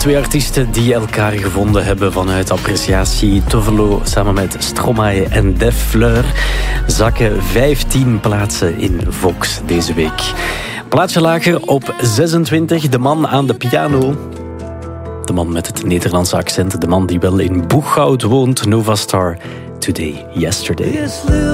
Twee artiesten die elkaar gevonden hebben vanuit appreciatie. Tovelo samen met Stromae en Def Fleur zakken 15 plaatsen in Vox deze week. Plaatsje lager op 26, de man aan de piano. De man met het Nederlandse accent, de man die wel in Boeghout woont. Nova Star, Today, Yesterday.